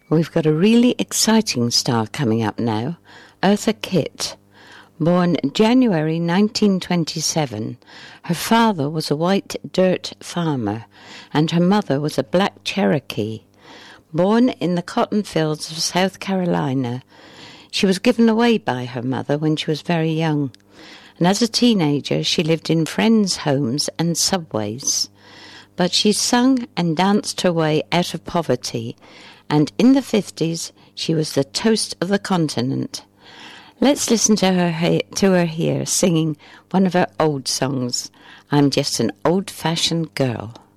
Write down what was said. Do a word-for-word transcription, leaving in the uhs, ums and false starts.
We've got a really exciting star coming up now, Eartha Kitt. Born January nineteen twenty-seven, her father was a white dirt farmer and her mother was a black Cherokee. Born in the cotton fields of South Carolina, she was given away by her mother when she was very young, and as a teenager she lived in friends' homes and subways. But she sung and danced her way out of poverty, and in the fifties she was the toast of the continent. Let's listen to her he- to her here singing one of her old songs, I'm Just an Old-Fashioned Girl.